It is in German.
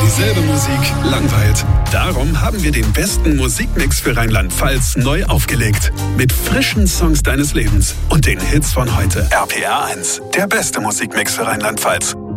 dieselbe Musik langweilt. Darum haben wir den besten Musikmix für Rheinland-Pfalz neu aufgelegt. Mit frischen Songs deines Lebens und den Hits von heute. RPR 1, der beste Musikmix für Rheinland-Pfalz.